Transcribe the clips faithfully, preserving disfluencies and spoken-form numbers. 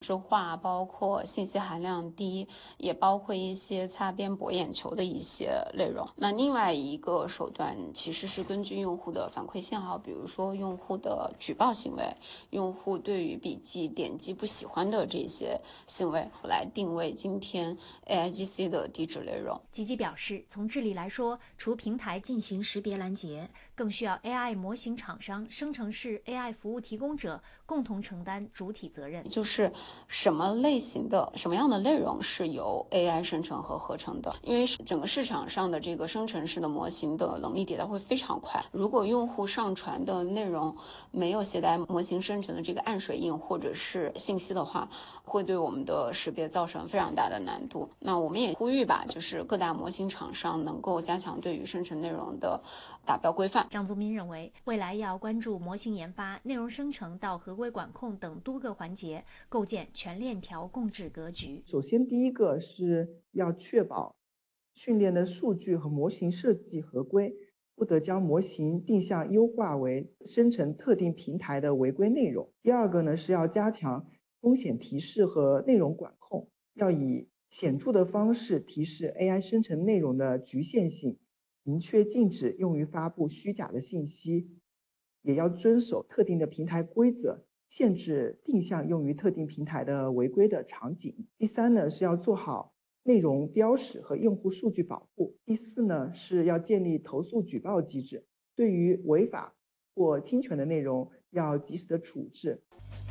质化，包括信息含量低，也包括一些擦边博眼球的一些内容。那另外一个手段其实是根据用户的反馈信号，比如说用户的举报行为，用户对于笔记点击不喜欢的这些行为，来定位今天 A I G C 的低质内容。 吉吉表示，从治理来说，除平台进行识别拦截，更需要 A I 模型厂商、生成式 A I 服务提供者共同承担主体责任。 就是什么类型的、什么样的内容是由 A I 生成和合成的？因为整个市场上的这个生成式的模型的能力迭代会非常快。如果用户上传的内容没有携带模型生成的这个暗水印或者是信息的话，会对我们的识别造成非常大的难度。那我们也呼吁吧，就是各大模型厂商能够加强对于生成内容的达标规范。 张宗斌认为，未来要关注模型研发、内容生成到合规管控等多个环节，构建全链条共治格局。 首先，第一个是要确保训练的数据和模型设计合规，不得将模型定向优化为生成特定平台的违规内容。第二个呢，是要加强风险提示和内容管控，要以显著的方式提示 A I 生成内容的局限性，明确禁止用于发布虚假的信息，也要遵守特定的平台规则，限制定向用于特定平台的违规的场景。第三呢，是要做好内容标识和用户数据保护。第四呢，是要建立投诉举报机制，对于违法或侵权的内容要及时的處置。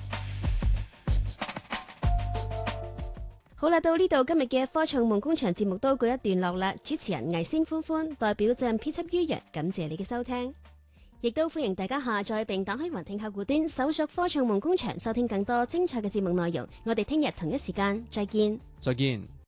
好啦，到呢度今日嘅科創夢工場節目都告一段落啦。主持人魏星歡歡代表站編輯於洋，感謝你嘅收聽，亦都歡迎大家下載並打開雲聽客戶端，搜索科創夢工場，收聽更多精彩嘅節目內容。我哋聽日同一時間再見。 再見。